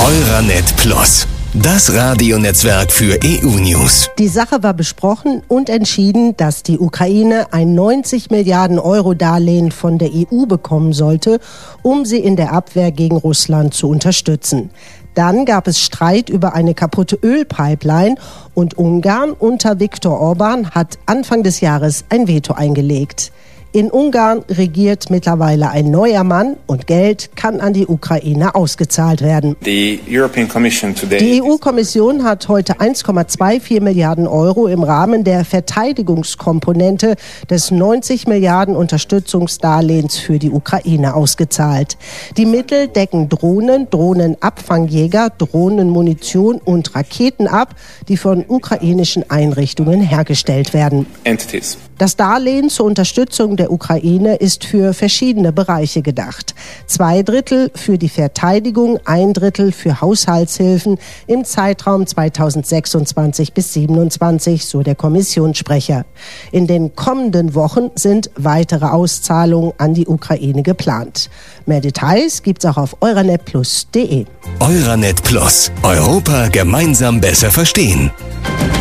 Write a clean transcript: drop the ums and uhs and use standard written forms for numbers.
Euranet Plus, das Radionetzwerk für EU-News. Die Sache war besprochen und entschieden, dass die Ukraine ein 90 Milliarden Euro Darlehen von der EU bekommen sollte, um sie in der Abwehr gegen Russland zu unterstützen. Dann gab es Streit über eine kaputte Ölpipeline und Ungarn unter Viktor Orban hat Anfang des Jahres ein Veto eingelegt. In Ungarn regiert mittlerweile ein neuer Mann und Geld kann an die Ukraine ausgezahlt werden. Die EU-Kommission hat heute 1,24 Milliarden Euro im Rahmen der Verteidigungskomponente des 90 Milliarden Unterstützungsdarlehens für die Ukraine ausgezahlt. Die Mittel decken Drohnen, Drohnenabfangjäger, Drohnenmunition und Raketen ab, die von ukrainischen Einrichtungen hergestellt werden. Das Darlehen zur Unterstützung der Ukraine ist für verschiedene Bereiche gedacht. 2/3 für die Verteidigung, 1/3 für Haushaltshilfen im Zeitraum 2026 bis 2027, so der Kommissionssprecher. In den kommenden Wochen sind weitere Auszahlungen an die Ukraine geplant. Mehr Details gibt's auch auf euranetplus.de. Euranet Plus, Europa gemeinsam besser verstehen.